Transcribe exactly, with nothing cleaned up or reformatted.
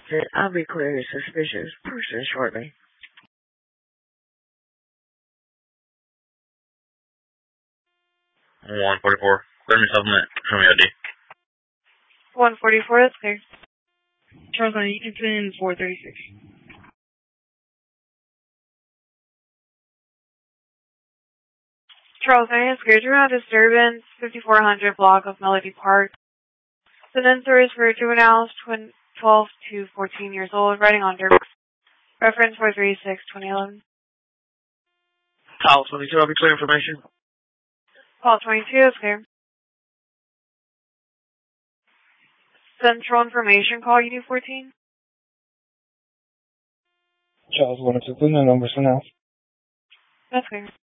Okay, I'll be clearing a suspicious person shortly. one forty-four. Clear me supplement. Show me I D. one forty-four, that's clear. Charles, it's in four thirty-six. Charles, I am scared you're on disturbance, fifty-four hundred block of Melody Park. The sensor is for juveniles twelve to fourteen years old, riding on dirt. Reference four three six, twenty eleven. Call twenty-two, I'll be clear information. Call twenty-two, that's clear. Central information call, U D fourteen. Charles, one of two, no numbers for now. That's clear.